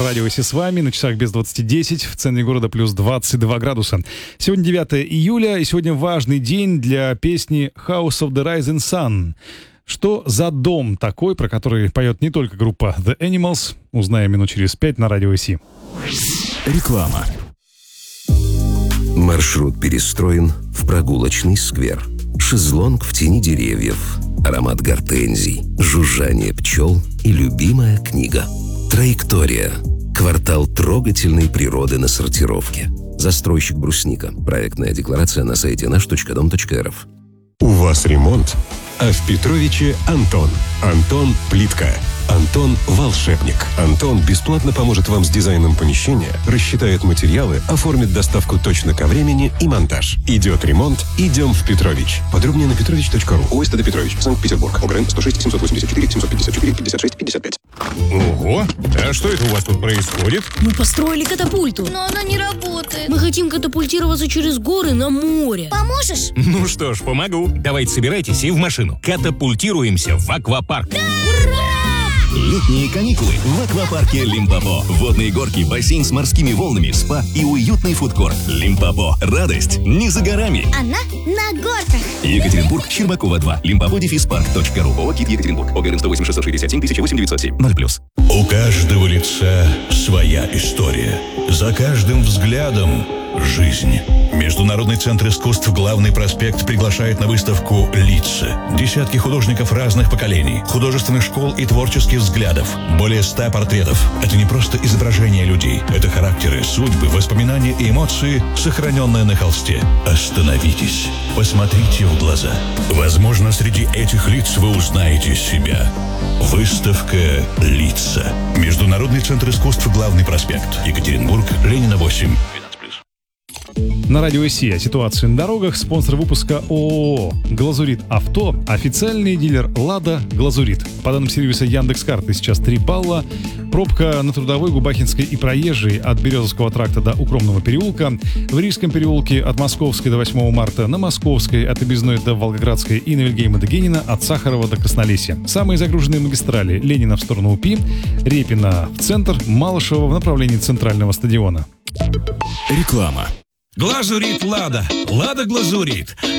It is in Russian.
Радио Си с вами. На часах без 20:10. В центре города плюс 22 градуса. Сегодня 9 июля, и сегодня важный день для песни House of the Rising Sun. Что за дом такой, про который поет не только группа The Animals, узнаем минут через 5 на Радио Си. Реклама. Маршрут перестроен в прогулочный сквер. Шезлонг в тени деревьев. Аромат гортензий, жужжание пчел и любимая книга. Траектория. Квартал трогательной природы на сортировке. Застройщик «Брусника». Проектная декларация на сайте наш.дом.рф. У вас ремонт, а в Петровиче Антон. Антон Плитка. Антон Волшебник. Антон бесплатно поможет вам с дизайном помещения, рассчитает материалы, оформит доставку точно ко времени и монтаж. Идет ремонт, идем в Петрович. Подробнее на petrovich.ru. ОСТД Петрович, Санкт-Петербург. ОГРН 106 784 754 56 55. Ого! А что это у вас тут происходит? Мы построили катапульту. Но она не работает. Мы хотим катапультироваться через горы на море. Поможешь? Ну что ж, помогу. Давайте собирайтесь и в машину. Катапультируемся в аквапарк. Летние каникулы в аквапарке Лимпопо. Водные горки, бассейн с морскими волнами, спа и уютный фудкорт. Лимпопо. Радость не за горами. Она на горках. Екатеринбург, Щербакова 2. Limpopo-park.ru. ООО «КИТ Екатеринбург». ОГРН 108 667 1008 907. 0+. У каждого лица своя история. За каждым взглядом жизнь. Международный центр искусств «Главный проспект» приглашает на выставку «Лица». Десятки художников разных поколений, художественных школ и творческих взглядов. Более 100 портретов. Это не просто изображение людей. Это характеры, судьбы, воспоминания и эмоции, сохраненные на холсте. Остановитесь. Посмотрите в глаза. Возможно, среди этих лиц вы узнаете себя. Выставка «Лица». Международный центр искусств «Главный проспект». Екатеринбург, Ленина 8. На Радио Си о ситуации на дорогах. Спонсор выпуска ООО «Глазурит Авто». Официальный дилер «Лада Глазурит». По данным сервиса Яндекс.Карты сейчас 3 балла. Пробка на Трудовой, Губахинской и Проезжей от Березовского тракта до Укромного переулка. В Рижском переулке от Московской до 8 марта. На Московской от Объездной до Волгоградской и на Вильгельма до Генина от Сахарова до Краснолесья. Самые загруженные магистрали: Ленина в сторону УПИ, Репина в центр, Малышева в направлении центрального стадиона. Реклама. Глазурит Лада. Лада Глазурит.